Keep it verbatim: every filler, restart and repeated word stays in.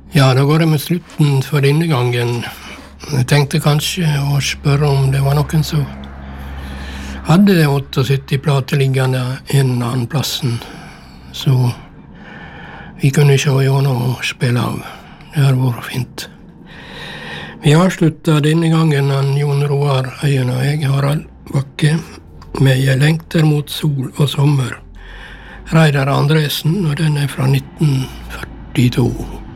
Ja, da går det med slutten for denne gangen. Jeg tenkte kanskje å spørre om det var noen som hadde syttiåtte plater liggende en eller annen plassen, så vi kunne se gjennom og spille av. Det har vært fint. Vi avslutta denne gangen han Jon Roar Øyen og jeg, Harald Bakke, med «Jeg lengter mot sol og sommer». Reidar Andresen, og den er fra nitten førtito.